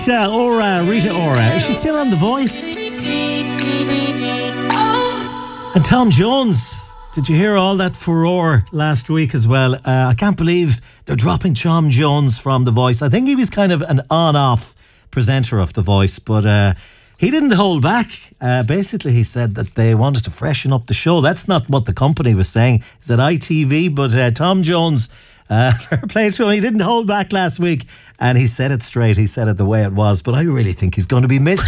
Rita Ora. Is she still on The Voice? And Tom Jones. Did you hear all that furore last week as well? I can't believe they're dropping Tom Jones from The Voice. I think he was kind of an on-off presenter of The Voice, but he didn't hold back. Basically, he said that they wanted to freshen up the show. That's not what the company was saying. He said ITV, but Tom Jones, fair play to him, he didn't hold back last week, and he said it straight. He said it the way it was, but I really think he's going to be missed.